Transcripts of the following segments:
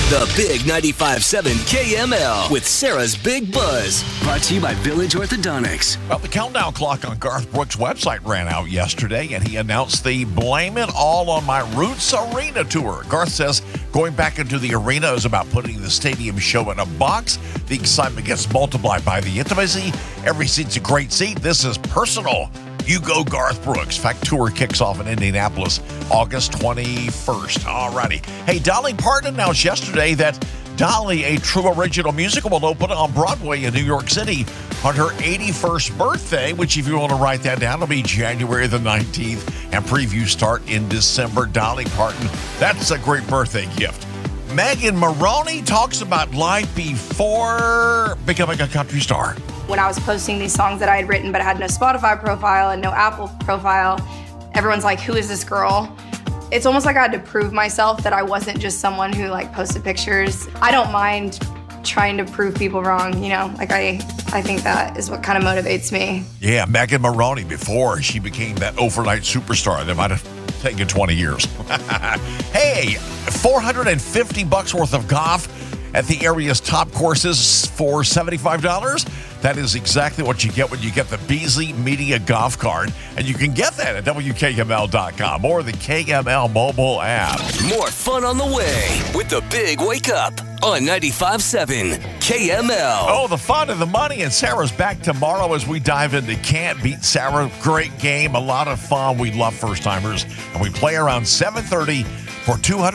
The Big 95.7 KML with Sarah's Big Buzz. Brought to you by Village Orthodontics. Well, the countdown clock on Garth Brooks' website ran out yesterday, and he announced the Blame It All on My Roots Arena tour. Garth says going back into the arena is about putting the stadium show in a box. The excitement gets multiplied by the intimacy. Every seat's a great seat. This is personal. You go, Garth Brooks. In fact, tour kicks off in Indianapolis August 21st. Alrighty. Hey, Dolly Parton announced yesterday that Dolly, a true original musical, will open on Broadway in New York City on her 81st birthday, which, if you want to write that down, will be January the 19th, and previews start in December. Dolly Parton, that's a great birthday gift. Megan Moroney talks about life before becoming a country star. When I was posting these songs that I had written, but I had no Spotify profile and no Apple profile, everyone's like, who is this girl? It's almost like I had to prove myself that I wasn't just someone who posted pictures. I don't mind trying to prove people wrong, I think that is what kind of motivates me. Yeah, Megan Moroney, before she became that overnight superstar that might have taken 20 years. Hey, $450 worth of golf at the area's top courses for $75. That is exactly what you get when you get the Beasley Media Golf Card. And you can get that at WKML.com or the KML mobile app. More fun on the way with the Big Wake Up on 95.7 KML. Oh, the fun and the money. And Sarah's back tomorrow as we dive into Can't Beat Sarah. Great game. A lot of fun. We love first-timers. And we play around 7:30 for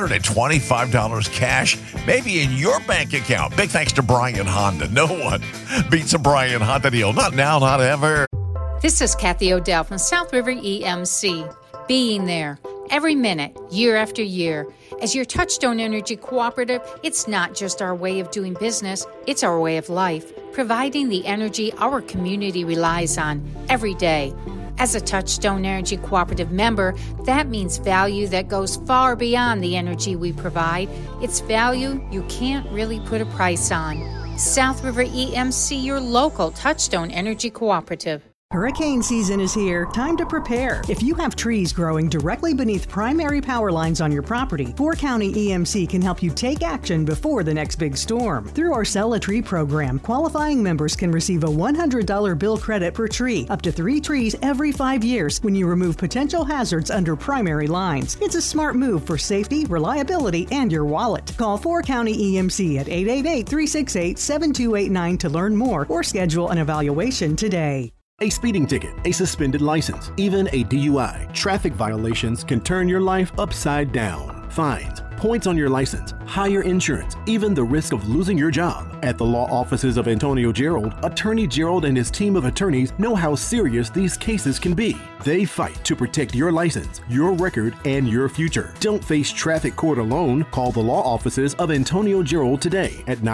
$225 cash, maybe in your bank account. Big thanks to Bryan Honda. No one beats a Bryan Honda deal. Not now, not ever. This is Kathy O'Dell from South River EMC. Being there every minute, year after year. As your Touchstone Energy Cooperative, it's not just our way of doing business, it's our way of life, providing the energy our community relies on every day. As a Touchstone Energy Cooperative member, that means value that goes far beyond the energy we provide. It's value you can't really put a price on. South River EMC, your local Touchstone Energy Cooperative. Hurricane season is here. Time to prepare. If you have trees growing directly beneath primary power lines on your property, 4-County EMC can help you take action before the next big storm. Through our Sell a Tree program, qualifying members can receive a $100 bill credit per tree, up to 3 trees every 5 years when you remove potential hazards under primary lines. It's a smart move for safety, reliability, and your wallet. Call 4-County EMC at 888-368-7289 to learn more or schedule an evaluation today. A speeding ticket, a suspended license, even a DUI. Traffic violations can turn your life upside down. Fines, points on your license, higher insurance, even the risk of losing your job. At the law offices of Antonio Gerald, Attorney Gerald and his team of attorneys know how serious these cases can be. They fight to protect your license, your record, and your future. Don't face traffic court alone. Call the law offices of Antonio Gerald today at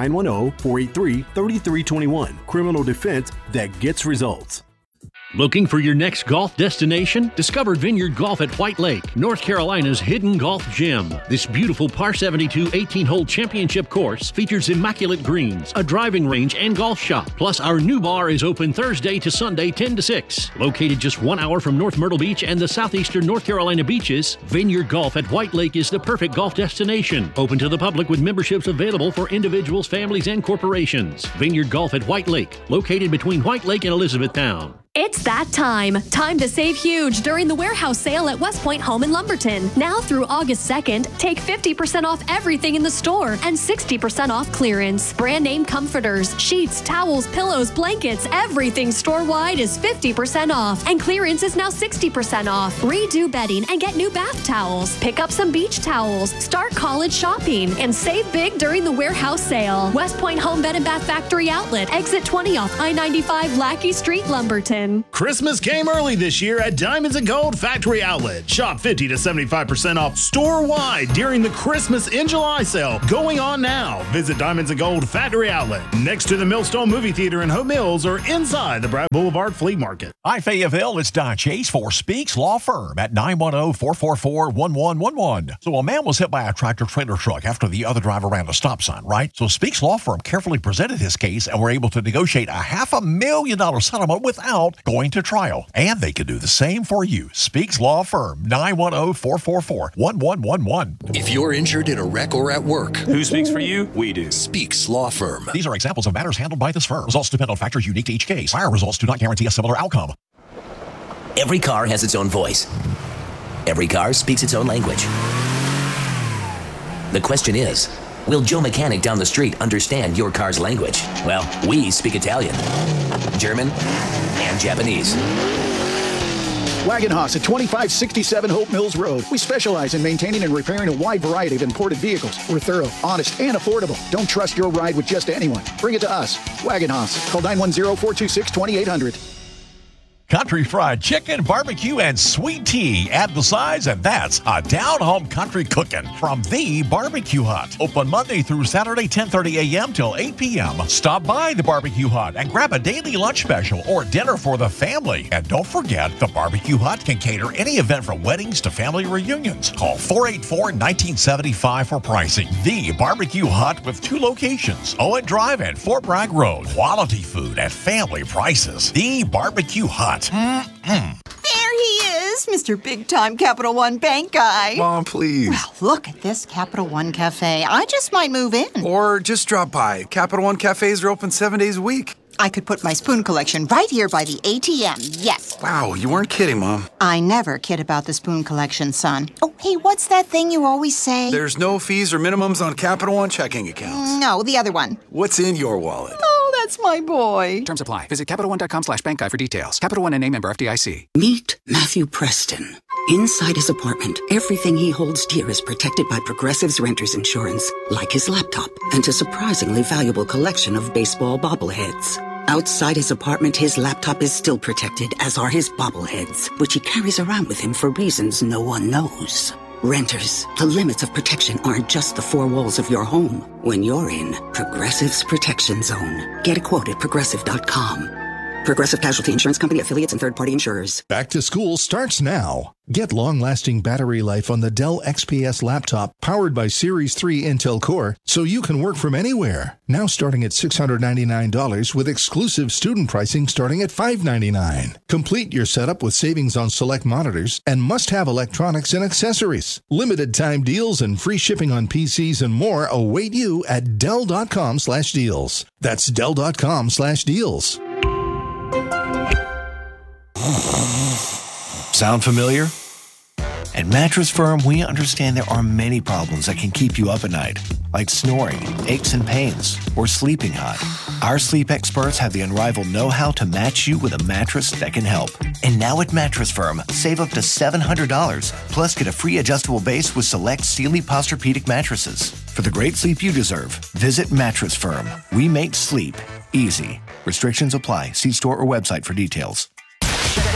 910-483-3321. Criminal defense that gets results. Looking for your next golf destination? Discover Vineyard Golf at White Lake, North Carolina's hidden golf gem. This beautiful par 72 18-hole championship course features immaculate greens, a driving range, and golf shop. Plus, our new bar is open Thursday to Sunday 10 to 6. Located just 1 hour from North Myrtle Beach and the southeastern North Carolina beaches, Vineyard Golf at White Lake is the perfect golf destination. Open to the public with memberships available for individuals, families, and corporations. Vineyard Golf at White Lake, located between White Lake and Elizabethtown. It's that time. Time to save huge during the warehouse sale at West Point Home in Lumberton. Now through August 2nd, take 50% off everything in the store and 60% off clearance. Brand name comforters, sheets, towels, pillows, blankets, everything store-wide is 50% off. And clearance is now 60% off. Redo bedding and get new bath towels. Pick up some beach towels. Start college shopping and save big during the warehouse sale. West Point Home Bed and Bath Factory Outlet, exit 20 off I-95 Lackey Street, Lumberton. Christmas came early this year at Diamonds and Gold Factory Outlet. Shop 50 to 75% off store-wide during the Christmas in July sale going on now. Visit Diamonds and Gold Factory Outlet next to the Millstone Movie Theater in Hope Mills or inside the Bragg Boulevard Flea Market. Hi, Fayetteville. It's Don Chase for Speaks Law Firm at 910-444-1111. So a man was hit by a tractor-trailer truck after the other driver ran a stop sign, right? So Speaks Law Firm carefully presented his case and were able to negotiate a $500,000 settlement without going to trial. And they can do the same for you. Speaks Law Firm, 910-444-1111. If you're injured in a wreck or at work, who speaks for you? We do. Speaks Law Firm. These are examples of matters handled by this firm. Results depend on factors unique to each case. Prior results do not guarantee a similar outcome. Every car has its own voice. Every car speaks its own language. The question is, will Joe Mechanic down the street understand your car's language? Well, we speak Italian, German, and Japanese. Wagon Haas at 2567 Hope Mills Road. We specialize in maintaining and repairing a wide variety of imported vehicles. We're thorough, honest, and affordable. Don't trust your ride with just anyone. Bring it to us. Wagon Haas. Call 910-426-2800. Country fried chicken, barbecue, and sweet tea. Add the size, and that's a down-home country cooking from The Barbecue Hut. Open Monday through Saturday, 10:30 a.m. till 8 p.m. Stop by The Barbecue Hut and grab a daily lunch special or dinner for the family. And don't forget, The Barbecue Hut can cater any event from weddings to family reunions. Call 484-1975 for pricing. The Barbecue Hut with 2 locations, Owen Drive and Fort Bragg Road. Quality food at family prices. The Barbecue Hut. There he is, Mr. Big Time Capital One Bank guy. Mom, please. Well, look at this Capital One Cafe. I just might move in. Or just drop by. Capital One Cafes are open 7 days a week. I could put my spoon collection right here by the ATM, yes. Wow, you weren't kidding, Mom. I never kid about the spoon collection, son. Oh, hey, what's that thing you always say? There's no fees or minimums on Capital One checking accounts. No, the other one. What's in your wallet? Oh, that's my boy. Terms apply. Visit CapitalOne.com/bankguide for details. Capital One, a member FDIC. Meet Matthew Preston. Inside his apartment, everything he holds dear is protected by Progressive's Renter's Insurance, like his laptop and a surprisingly valuable collection of baseball bobbleheads. Outside his apartment, his laptop is still protected, as are his bobbleheads, which he carries around with him for reasons no one knows. Renters, the limits of protection aren't just the 4 walls of your home. When you're in Progressive's Protection Zone, get a quote at Progressive.com. Progressive Casualty Insurance Company, affiliates, and third-party insurers. Back to school starts now. Get long-lasting battery life on the Dell XPS laptop powered by Series 3 Intel Core so you can work from anywhere. Now starting at $699 with exclusive student pricing starting at $599. Complete your setup with savings on select monitors and must-have electronics and accessories. Limited time deals and free shipping on PCs and more await you at Dell.com/deals. That's Dell.com/deals. Sound familiar? At Mattress Firm, we understand there are many problems that can keep you up at night, like snoring, aches and pains, or sleeping hot. Our sleep experts have the unrivaled know-how to match you with a mattress that can help. And now at Mattress Firm, save up to $700, plus get a free adjustable base with select Sealy Posturepedic mattresses. For the great sleep you deserve, visit Mattress Firm. We make sleep easy. Restrictions apply. See store or website for details.